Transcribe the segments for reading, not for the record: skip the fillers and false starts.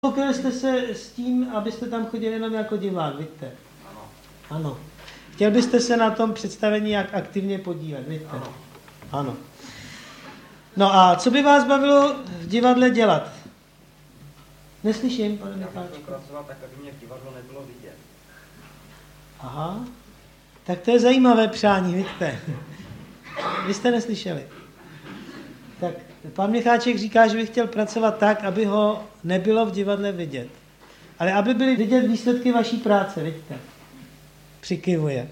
Spokojili jste se s tím, abyste tam chodili jenom jako divák, víte? Ano. Ano. Chtěl byste se na tom představení jak aktivně podílet, víte? Ano. Ano. No a co by vás bavilo v divadle dělat? Neslyším, pane Já bych Michalčku. chtěl pracovat tak, aby mě v divadlu nebylo vidět. Aha. Tak to je zajímavé přání, víte? Vy jste neslyšeli. Tak pan Micháček říká, že by chtěl pracovat tak, aby ho nebylo v divadle vidět. Ale aby byly vidět výsledky vaší práce, vidíte? Přikivuje.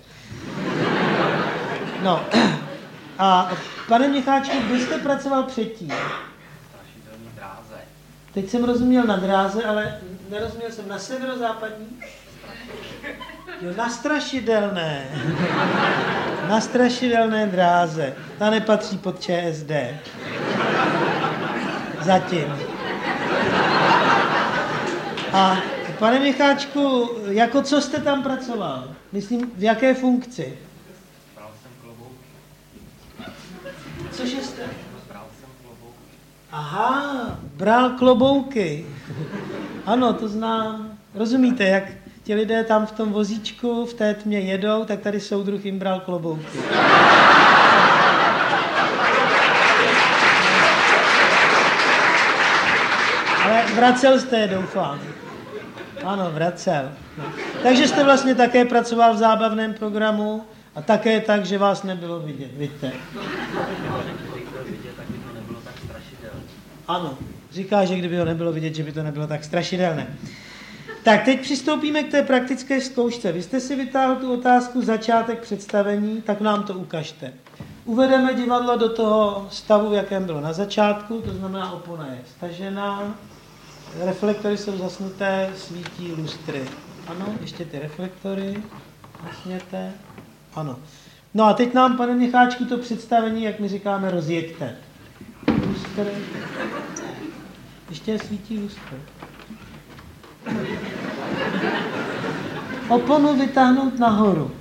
No. A pane Micháčku, vy jste pracoval předtím. Strašidelný dráze. Teď jsem rozuměl na dráze, ale nerozuměl jsem na severozápadní. Jo, na strašidelné. Na strašidelné dráze. Ta nepatří pod ČSD. Zatím. A pane Micháčku, jako co jste tam pracoval? Myslím, v jaké funkci? Bral jsem klobouky. Cože jste? Bral jsem klobouky. Aha, bral klobouky. Ano, to znám. Rozumíte, jak ti lidé tam v tom vozíčku v té tmě jedou, tak tady soudruh jim bral klobouky. Ale vracel jste je, doufám. Ano, vracel. No. Takže jste vlastně také pracoval v zábavném programu a také tak, že vás nebylo vidět, vidíte. Kdyby byl vidět, tak by to nebylo tak strašidelné. Ano, říká, že kdyby ho nebylo vidět, že by to nebylo tak strašidelné. Tak teď přistoupíme k té praktické zkoušce. Vy jste si vytáhl tu otázku začátek představení, tak nám to ukažte. Uvedeme divadlo do toho stavu, v jakém bylo na začátku, to znamená opona je stažená, reflektory jsou zasnuté, svítí lustry. Ano, ještě ty reflektory, zasněte. Ano. No a teď nám, pane Micháčku, to představení, jak my říkáme, rozjeďte. Lustry. Ještě svítí lustry. Oponu vytáhnout nahoru.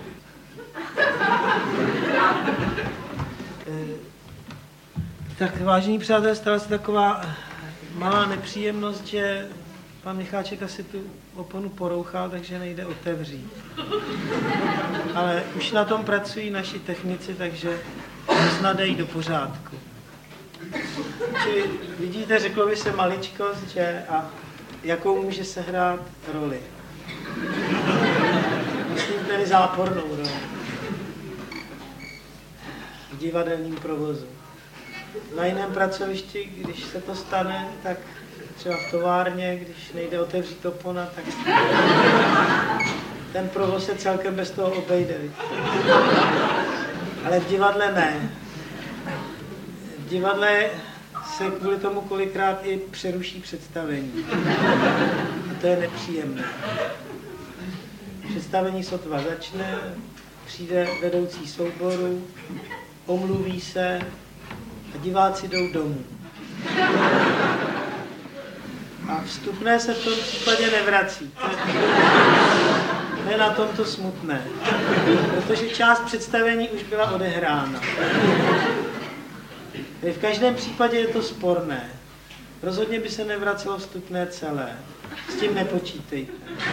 Tak vážení přátelé, stala se taková malá nepříjemnost, že pan Micháček asi tu oponu porouchal, takže nejde otevřít. Ale už na tom pracují naši technici, takže snad dají do pořádku. Čili vidíte, řeklo by se maličkost, že a jakou může sehrát roli. Myslím tedy zápornou roli. V divadelním provozu. Na jiném pracovišti, když se to stane, tak třeba v továrně, když nejde otevřít opona, tak ten provoz se celkem bez toho obejde. Ale v divadle ne. V divadle se kvůli tomu kolikrát i přeruší představení. A to je nepříjemné. Představení sotva začne, přijde vedoucí souboru, omluví se a diváci jdou domů. A vstupné se v tom případě nevrací. To je na tomto smutné. Protože část představení už byla odehrána. V každém případě je to sporné. Rozhodně by se nevracelo vstupné celé. S tím nepočítejte.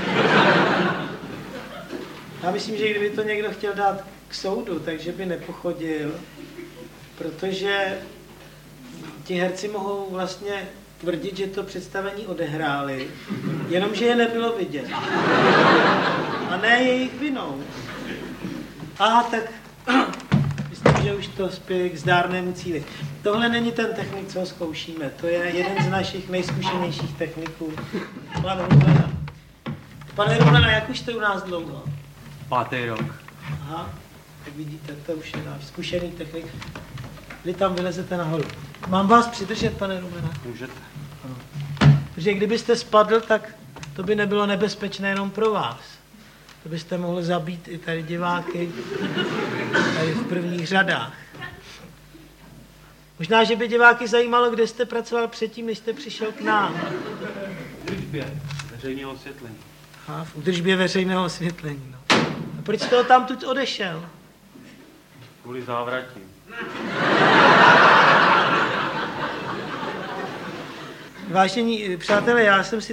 Já myslím, že kdyby to někdo chtěl dát k soudu, takže by nepochodil, protože ti herci mohou vlastně tvrdit, že to představení odehráli, jenomže je nebylo vidět. A ne jejich vinou. Aha, tak myslím, že už to spěje k zdárnému cíli. Tohle není ten technik, co ho zkoušíme. To je jeden z našich nejzkušenějších techniků. Pan Rumlena. Pane Rumlena, jak už jste u nás dlouho? 5. rok. Aha, tak vidíte, to už je náš zkušený technik. Vy tam vylezete nahoru. Mám vás přidržet, pane Rumlena? Můžete. Ano. Protože kdybyste spadl, tak to by nebylo nebezpečné jenom pro vás. To byste mohli zabít i tady diváky, tady v prvních řadách. Možná, že by diváky zajímalo, kde jste pracoval předtím, než jste přišel k nám. V údržbě veřejného osvětlení. Aha, v údržbě veřejného osvětlení. No. A proč jste ho tam tuď odešel? Kvůli závratím. Vážení přátelé, já jsem si